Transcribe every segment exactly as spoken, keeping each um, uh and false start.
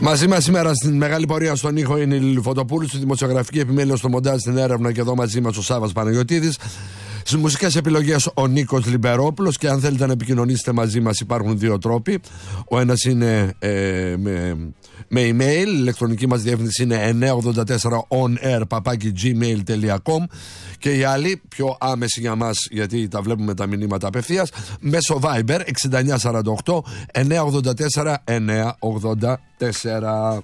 Μαζί μας σήμερα στην μεγάλη πορεία στον ήχο είναι η Λίλη Φωτοπούλου, στη δημοσιογραφική επιμέλεια στο μοντάζ, στην έρευνα, και εδώ μαζί μας ο Σάββας Παναγιωτίδης. Στις μουσικές επιλογές ο Νίκος Λιμπερόπουλος, και αν θέλετε να επικοινωνήσετε μαζί μας υπάρχουν δύο τρόποι. Ο ένας είναι ε, με, με email, η ηλεκτρονική μας διεύθυνση είναι εννιά ογδόντα τέσσερα onair παπάκι gmail τελεία com, και η άλλη πιο άμεση για μας, γιατί τα βλέπουμε τα μηνύματα απευθείας, μέσω Viber εξήντα εννιά σαράντα οκτώ εννιά ογδόντα τέσσερα εννιά ογδόντα τέσσερα.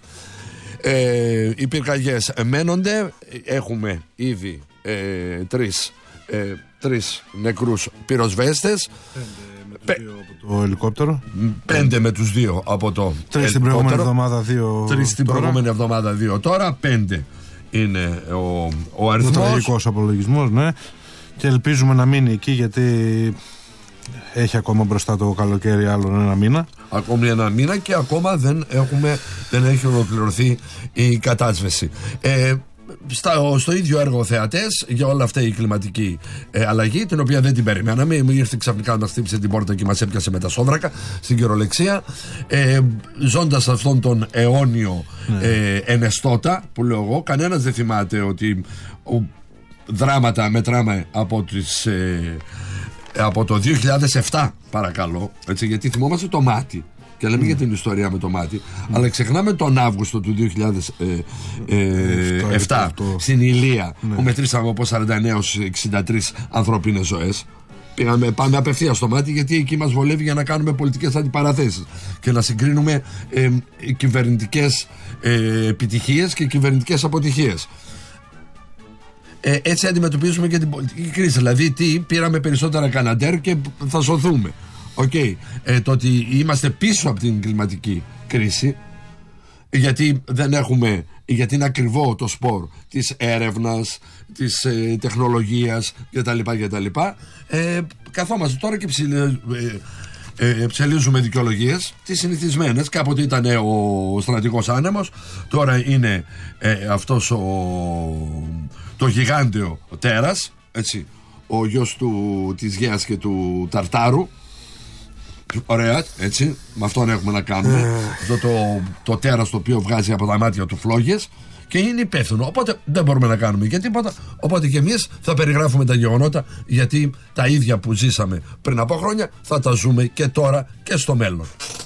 Ε, οι πυρκαγιές μένονται, έχουμε ήδη ε, τρεις Ε, τρεις νεκρούς πυροσβέστες. Πέντε με τους δύο από το ελικόπτερο. Πέντε με τους δύο από το Τρεις την προηγούμενη εβδομάδα, δύο Τρεις την προηγούμενη εβδομάδα, δύο τώρα. Πέντε είναι ο, ο αριθμός. Ο τραγικός απολογισμός, ναι. Και ελπίζουμε να μείνει εκεί, γιατί έχει ακόμα μπροστά το καλοκαίρι άλλον ένα μήνα. Ακόμη ένα μήνα και ακόμα δεν, έχουμε, δεν έχει ολοκληρωθεί η κατάσβεση. Ε, Στα, στο ίδιο έργο θεατές για όλα αυτά η κλιματική ε, αλλαγή, την οποία δεν την περιμέναμε. Ήρθε ξαφνικά να μας χτύπησε την πόρτα και μας έπιασε με τα σόβρακα στην κυριολεξία, ε, ζώντας αυτόν τον αιώνιο ναι. ε, ενεστώτα που λέω εγώ. Κανένας δεν θυμάται ότι ο, δράματα μετράμε από, τις, ε, από το δύο χιλιάδες επτά, παρακαλώ, έτσι, γιατί θυμόμαστε το μάτι και λέμε mm. για την ιστορία με το μάτι, mm. αλλά ξεχνάμε τον Αύγουστο του δύο χιλιάδες επτά στην Ηλία, mm. που μετρήσαμε από σαράντα εννέα έως εξήντα τρεις ανθρώπινες ζωές. Πήγαμε, πάμε απευθείας στο μάτι, γιατί εκεί μας βολεύει για να κάνουμε πολιτικές αντιπαραθέσεις και να συγκρίνουμε ε, κυβερνητικές ε, επιτυχίες και κυβερνητικές αποτυχίες. Ε, έτσι αντιμετωπίζουμε και την πολιτική κρίση. Δηλαδή, τι, πήραμε περισσότερα Καναντέρ και θα σωθούμε. Okay. Ε, το ότι είμαστε πίσω από την κλιματική κρίση, γιατί δεν έχουμε, γιατί είναι ακριβό το σπορ της έρευνας, της ε, τεχνολογίας κτλ, κτλ. Ε, καθόμαστε τώρα και ψηλε, ε, ε, ψελίζουμε δικαιολογίες τις συνηθισμένες. Κάποτε ήταν ε, ο στρατηγός άνεμος, τώρα είναι ε, αυτός ο, το γιγάντιο τέρας, έτσι, ο γιος του, της Γέας και του Ταρτάρου. Ωραία, έτσι, με αυτόν έχουμε να κάνουμε. Αυτό το, το τέρας το οποίο βγάζει από τα μάτια του φλόγες και είναι υπεύθυνο. Οπότε δεν μπορούμε να κάνουμε και τίποτα. Οπότε και εμείς θα περιγράφουμε τα γεγονότα, γιατί τα ίδια που ζήσαμε πριν από χρόνια θα τα ζούμε και τώρα και στο μέλλον.